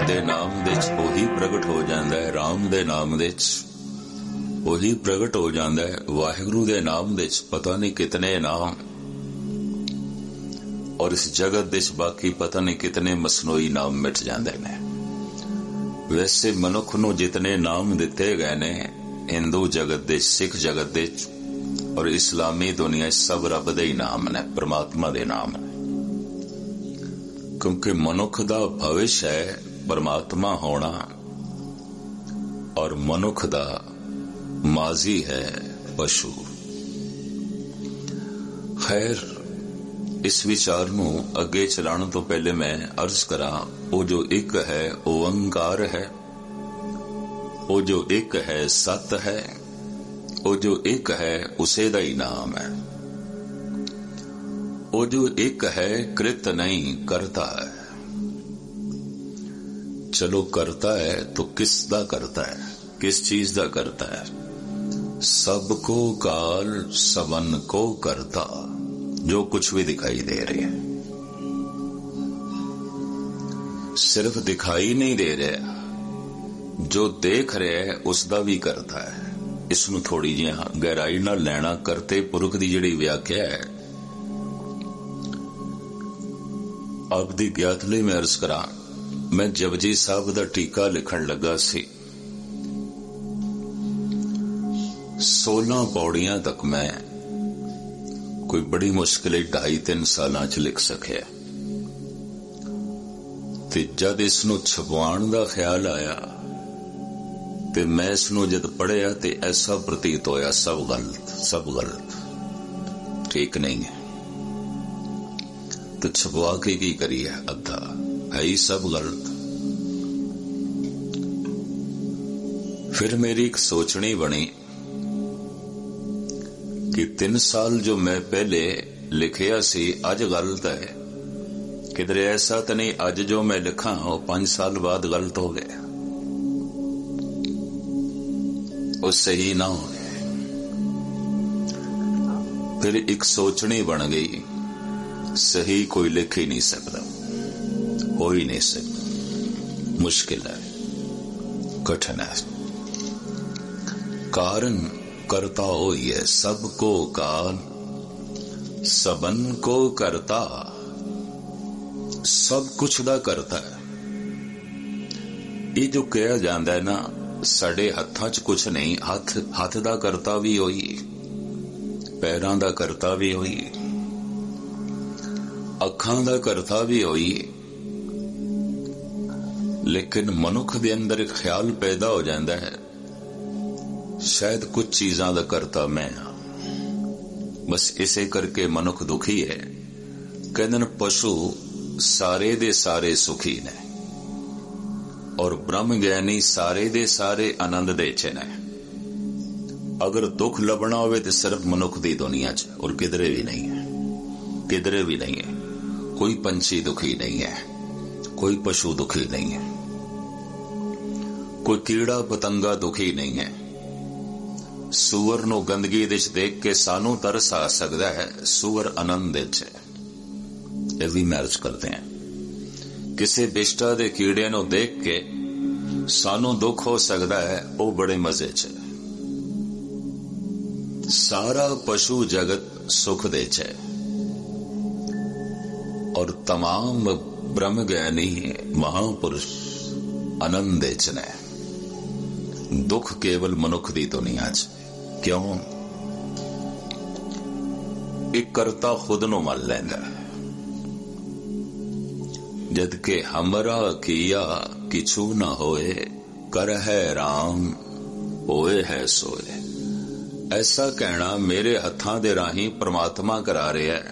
ਦੇ ਨਾਮ ਦੇ ਚ ਉਹੀ ਪ੍ਰਗਟ ਹੋ ਜਾਂਦਾ ਹੈ, ਰਾਮ ਦੇ ਨਾਮ ਦੇ ਚ ਉਹੀ ਪ੍ਰਗਟ ਹੋ ਜਾਂਦਾ ਹੈ, ਵਾਹਿਗੁਰੂ ਦੇ ਨਾਮ ਦੇ ਚ ਪਤਾ ਨਹੀਂ ਕਿਤਨੇ ਨਾਮ, ਔਰ ਇਸ ਜਗਤ ਦੇ ਚ ਬਾਕੀ ਪਤਾ ਨਹੀਂ ਕਿਤਨੇ ਮਸਨੂਈ ਨਾਮ ਮਿਟ ਜਾਂਦੇ ਨੇ। ਵੈਸੇ ਮਨੁੱਖ ਨੂੰ ਜਿਤਨੇ ਨਾਮ ਦਿੱਤੇ ਗਏ ਨੇ ਹਿੰਦੂ ਜਗਤ ਦੇ, ਸਿੱਖ ਜਗਤ ਦੇ ਔਰ ਇਸਲਾਮੀ ਦੁਨੀਆ ਸਭ ਰੱਬ ਦੇ ਹੀ ਨਾਮ ਨੇ, परमात्मा ਦੇ ਨਾਮ ਨੇ। ਕਿਉਂਕਿ ਮਨੁੱਖ ਦਾ ਭਵਿਸ਼ ਹੈ परमात्मा ਹੋਣਾ, ਔਰ ਮਨੁੱਖ ਦਾ ਮਾਜ਼ੀ ਹੈ ਪਸ਼ੂ। ਖੈਰ, ਇਸ ਵਿਚਾਰ ਨੂੰ ਅੱਗੇ ਚਲਾਉਣ ਤੋਂ ਪਹਿਲੇ ਮੈਂ ਅਰਜ਼ ਕਰਾਂ, ਉਹ ਜੋ ਇੱਕ ਹੈ ਓੰਕਾਰ ਹੈ, ਉਹ ਜੋ ਇੱਕ ਹੈ ਸਤ ਹੈ, ਉਹ ਜੋ ਇੱਕ ਹੈ ਉਸੇ ਦਾ ਹੀ ਨਾਮ ਹੈ। ਉਹ ਜੋ ਇੱਕ ਹੈ कृत नहीं करता है। चलो करता है तो किस दा करता है, किस चीज दा करता है? सबको काल सबन को करता, जो कुछ भी दिखाई दे रहे हैं सिर्फ दिखाई नहीं दे रहा, जो देख रहे है उसका भी करता है। इसनूं थोड़ी जी गहराई नाल लैना। करते पुरख की जिहड़ी व्याख्या है आप दी ज्ञात लई मैं अर्ज करा। मैं जपजी साहब दा टीका लिखण लगा सी, 16 पौड़ियां तक मैं कोई बड़ी मुश्किल 2.5-3 सालां च लिख सकिया। ते जद इसनूं छपवाण दा ख्याल आया ते मैं इसनूं जद पढ़िया ते ऐसा प्रतीत होया सब गलत, ठीक नहीं है। तो छपवा के की करिए, अद्धा है ही सब गलत। फिर मेरी एक सोचनी बनी कि 3 साल जो मैं पहले लिखिया सी अज गलत है, किधरे ऐसा तो नहीं अज जो मैं लिखा वो 5 साल बाद गलत हो गया, वो सही ना हो गया। फिर एक सोचनी बन गई, सही कोई लिख ही नहीं सकता, हो ही नहीं सकता, मुश्किल है, कठिन है। कारण करता हो ही है, सबको काल सबन को करता, सब कुछ दा करता है। ये जो कहा जाता है ना साडे हत्थां च कुछ नहीं, हथ दा करता भी होई, पैरां दा करता भी होई, अखां दा करता भी होई, लेकिन मनुख दे अंदर एक ख्याल पैदा हो जाता है शायद कुछ चीजां दा करता मैं हां। बस इसे करके मनुख दुखी है। कहंदे ने पशु सारे दे सारे सुखी ने और ब्रह्म ज्ञानी सारे दे सारे आनंद दे च ने। अगर दुख लभना होवे ते सिर्फ मनुख दी दुनिया च, और किधरे भी नहीं है, किधरे भी नहीं है। कोई पंछी दुखी नहीं है, कोई पशु दुखी नहीं है, कोई कीड़ा पतंगा दुखी नहीं है। सूअर नूं गंदगी दे च देख के सानू तरस आ सकदा है, सूअर आनंद दे च है। ये भी मैरिज करते हैं। किसी बिष्टा दे कीड़े नूं देख के सानू दुख हो सकदा है, वो बड़े मजे च है। सारा पशु जगत सुख दे च है और तमाम ब्रह्म ज्ञानी महापुरुष आनंद दे च ने। दुख केवल मनुख दी दुनिया च। क्यों? एक करता खुद नु मन लैंदा, जदकि हमरा किया किछु न होए, कर है राम होए है सोए। ऐसा कहना मेरे हत्थां दे राही परमात्मा करा रहा है,